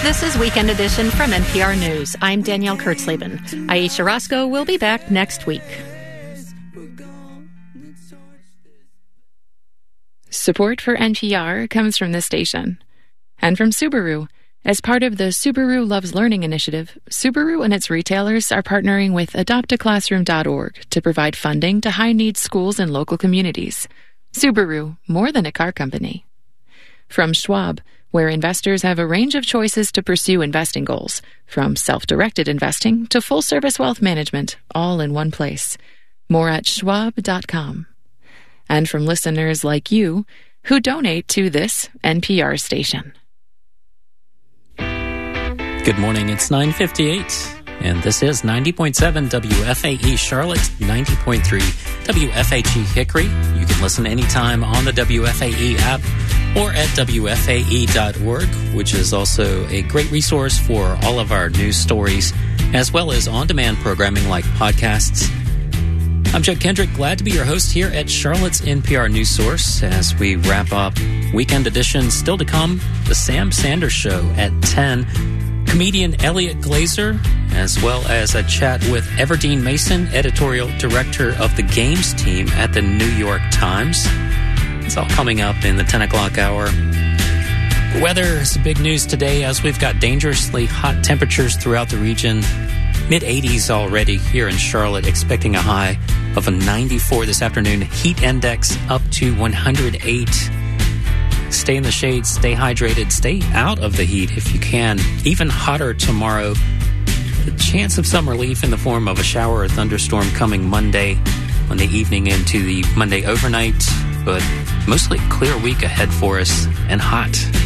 This is Weekend Edition from NPR News. I'm Danielle Kurtzleben. Aisha Roscoe will be back next week. Support for NPR comes from this station and from Subaru. As part of the Subaru Loves Learning initiative, Subaru and its retailers are partnering with adoptaclassroom.org to provide funding to high-needs schools and local communities. Subaru, more than a car company. From Schwab, where investors have a range of choices to pursue investing goals, from self-directed investing to full-service wealth management, all in one place. More at schwab.com. And from listeners like you who donate to this NPR station. Good morning, it's 9:58, and this is 90.7 WFAE Charlotte, 90.3 WFHE Hickory. You can listen anytime on the WFAE app or at WFAE.org, which is also a great resource for all of our news stories, as well as on-demand programming like podcasts. I'm Judd Kendrick, glad to be your host here at Charlotte's NPR News Source as we wrap up Weekend Edition. Still to come, The Sam Sanders Show at 10. Comedian Elliot Glazer, as well as a chat with Everdeen Mason, editorial director of the games team at the New York Times. It's all coming up in the 10 o'clock hour. Weather is big news today as we've got dangerously hot temperatures throughout the region. Mid-80s already here in Charlotte, expecting a high of a 94 this afternoon. Heat index up to 108. Stay in the shade, stay hydrated, stay out of the heat if you can. Even hotter tomorrow. The chance of some relief in the form of a shower or thunderstorm coming Monday evening into the Monday overnight, but mostly clear week ahead for us and hot.